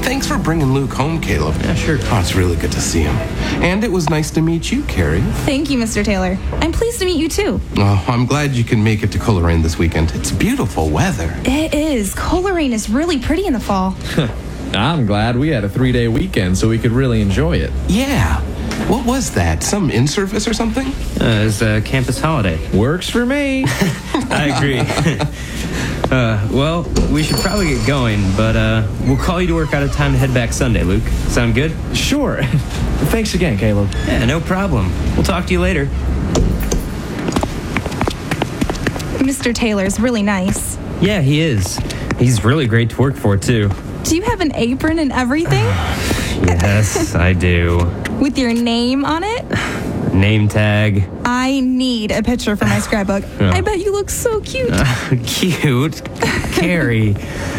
Thanks for bringing Luke home, Caleb. Yeah, sure. Oh, it's really good to see him. And it was nice to meet you, Carrie. Thank you, Mr. Taylor. I'm pleased to meet you, too. Oh, I'm glad you can make it to Coleraine this weekend. It's beautiful weather. It is. Coleraine is really pretty in the fall. I'm glad we had a 3-day weekend so we could really enjoy it. Yeah. What was that? Some in-service or something? It's a campus holiday. Works for me. I agree. Well, we should probably get going, but we'll call you to work out of time to head back Sunday, Luke. Sound good? Sure. Thanks again, Caleb. Yeah, no problem. We'll talk to you later. Mr. Taylor's really nice. Yeah, he is. He's really great to work for, too. Do you have an apron and everything? Yes, I do. With your name on it? Name tag. I need a picture for my scrapbook. Oh. I bet you look so cute. Cute. Carrie.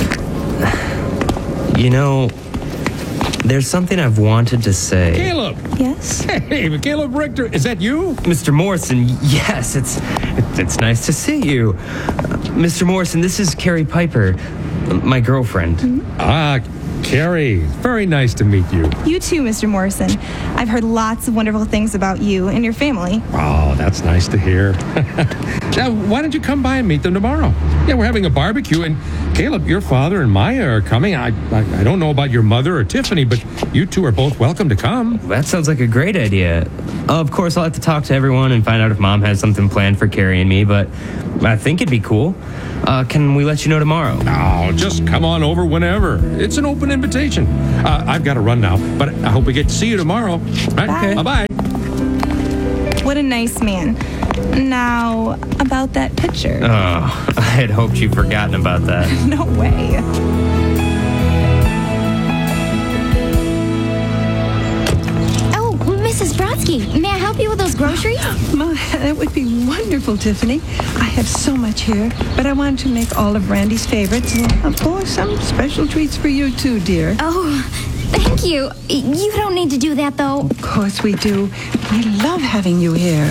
You know, there's something I've wanted to say. Caleb! Yes? Hey, Caleb Richter, is that you? Mr. Morrison, yes, it's nice to see you. Mr. Morrison, this is Carrie Piper, my girlfriend. Carrie, very nice to meet you. You too, Mr. Morrison. I've heard lots of wonderful things about you and your family. Oh, that's nice to hear. Now, why don't you come by and meet them tomorrow? Yeah, we're having a barbecue, and Caleb, your father and Maya are coming. I don't know about your mother or Tiffany, but you two are both welcome to come. That sounds like a great idea. Of course, I'll have to talk to everyone and find out if Mom has something planned for Carrie and me, but I think it'd be cool. Can we let you know tomorrow? Oh, just come on over whenever. It's an open invitation. I've got to run now, but I hope we get to see you tomorrow. Right? Bye. Bye-bye. What a nice man. Now, about that picture. Oh, I had hoped you'd forgotten about that. No way. Oh, Mrs. Brodsky, may I help you with those groceries? That would be wonderful, Tiffany. I have so much here, but I wanted to make all of Randy's favorites and, some special treats for you too, dear. Oh, thank you. You don't need to do that, though. Of course we do. We love having you here.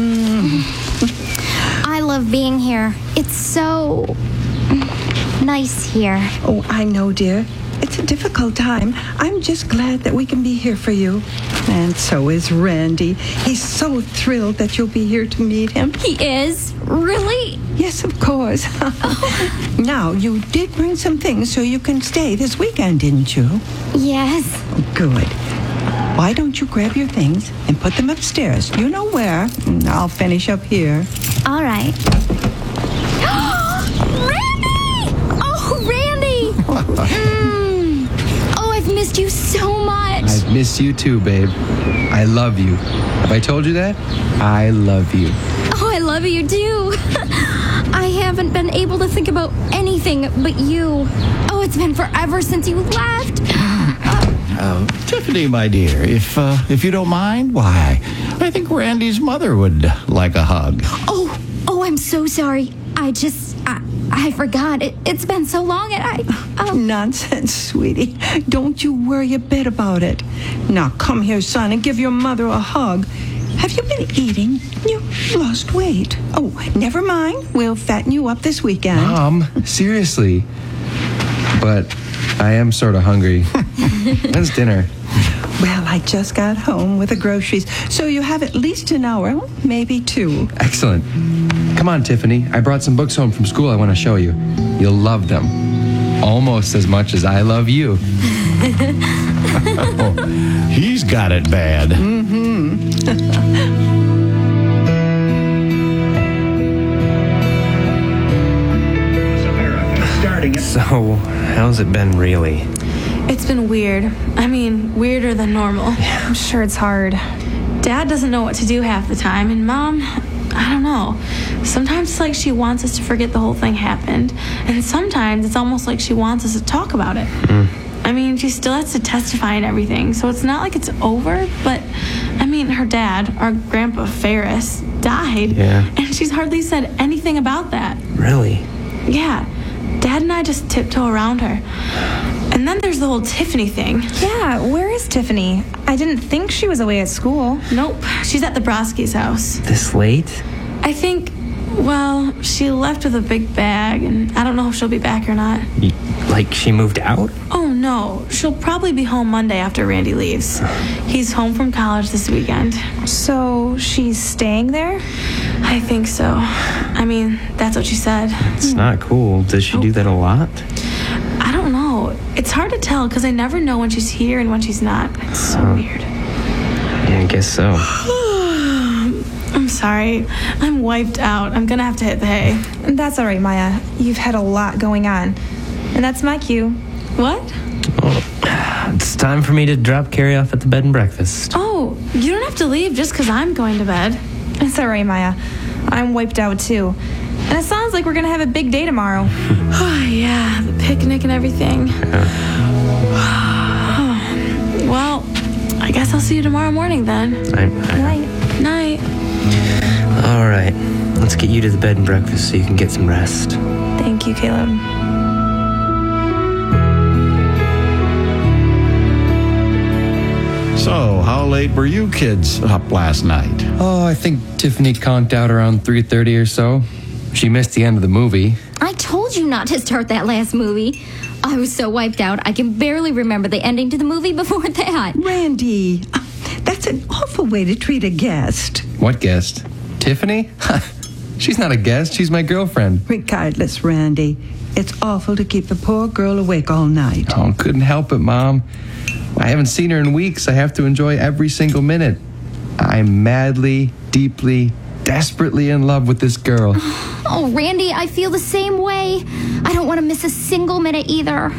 I love being here. It's so nice here. Oh, I know, dear. It's a difficult time. I'm just glad that we can be here for you. And so is Randy. He's so thrilled that you'll be here to meet him. He is? Really? Yes, of course. Now, you did bring some things so you can stay this weekend, didn't you? Yes. Good. Why don't you grab your things and put them upstairs? You know where. I'll finish up here. All right. Randy! Oh, Randy! Oh, I've missed you so much. I've missed you too, babe. I love you. Have I told you that? I love you. Oh, I love you too. I haven't been able to think about anything but you. Oh, it's been forever since you left. Tiffany, my dear, if you don't mind, why, I think Randy's mother would like a hug. Oh, I'm so sorry. I forgot. It's been so long, and Nonsense, sweetie. Don't you worry a bit about it. Now, come here, son, and give your mother a hug. Have you been eating? You lost weight. Oh, never mind. We'll fatten you up this weekend. Mom, seriously. But I am sort of hungry. When's dinner? Well, I just got home with the groceries, so you have at least an hour, maybe two. Excellent. Come on, Tiffany. I brought some books home from school I want to show you. You'll love them. Almost as much as I love you. Oh, he's got it bad. So, how's it been really? It's been weird. I mean, weirder than normal. I'm sure it's hard. Dad doesn't know what to do half the time, and Mom, I don't know. Sometimes it's like she wants us to forget the whole thing happened, and sometimes it's almost like she wants us to talk about it. I mean, she still has to testify and everything, so it's not like it's over, but, I mean, her dad, our Grandpa Ferris, died, and she's hardly said anything about that. Really? Yeah. Dad and I just tiptoe around her. And then there's the whole Tiffany thing. Yeah, where is Tiffany? I didn't think she was away at school. Nope, she's at the Brodsky's house. This late? I think, well, she left with a big bag, and I don't know if she'll be back or not. Like she moved out? Oh, No, she'll probably be home Monday after Randy leaves. He's home from college this weekend. So she's staying there? I think so. I mean, that's what she said. It's not cool. Does she do that a lot? I don't know. It's hard to tell because I never know when she's here and when she's not. It's so weird. Yeah, I guess so. I'm sorry. I'm wiped out. I'm gonna have to hit the hay. That's all right, Maya. You've had a lot going on. And that's my cue. What? It's time for me to drop Carrie off at the bed and breakfast. Oh, you don't have to leave just because I'm going to bed. It's all right, Maya. I'm wiped out, too. And it sounds like we're going to have a big day tomorrow. Oh, yeah, the picnic and everything. Well, I guess I'll see you tomorrow morning then. Night. Night. All right. Let's get you to the bed and breakfast so you can get some rest. Thank you, Caleb. So, how late were you kids up last night? Oh, I think Tiffany conked out around 3:30 or so. She missed the end of the movie. I told you not to start that last movie. I was so wiped out, I can barely remember the ending to the movie before that. Randy, that's an awful way to treat a guest. What guest? Tiffany? She's not a guest. She's my girlfriend. Regardless, Randy, it's awful to keep the poor girl awake all night. Oh, couldn't help it, Mom. I haven't seen her in weeks. I have to enjoy every single minute. I'm madly, deeply, desperately in love with this girl. Oh, Randy, I feel the same way. I don't want to miss a single minute either.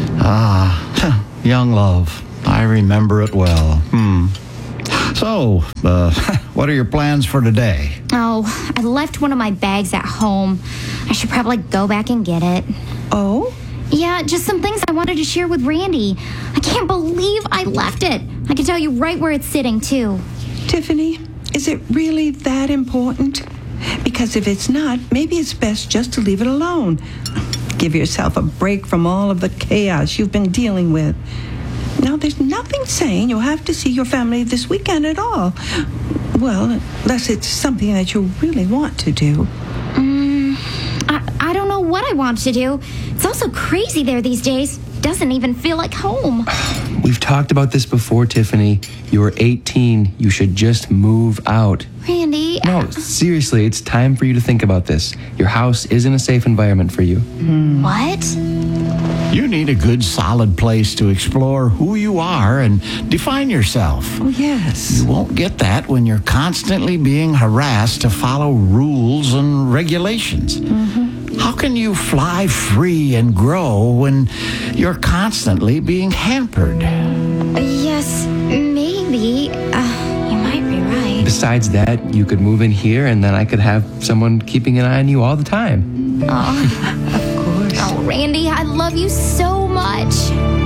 Young love. I remember it well. So, what are your plans for today? Oh, I left one of my bags at home. I should probably go back and get it. Oh? Yeah, just some things I wanted to share with Randy. I can't believe I left it. I can tell you right where it's sitting, too. Tiffany, is it really that important? Because if it's not, maybe it's best just to leave it alone. Give yourself a break from all of the chaos you've been dealing with. Now, there's nothing saying you'll have to see your family this weekend at all. Well, unless it's something that you really want to do. I don't know what I want to do. It's all so crazy there these days. Doesn't even feel like home. We've talked about this before, Tiffany. You're 18. You should just move out. Randy. No, seriously, it's time for you to think about this. Your house isn't a safe environment for you. What? You need a good, solid place to explore who you are and define yourself. Oh, yes. You won't get that when you're constantly being harassed to follow rules and regulations. How can you fly free and grow when you're constantly being hampered? Yes, maybe. You might be right. Besides that, you could move in here and then I could have someone keeping an eye on you all the time. Oh, Randy, I love you so much.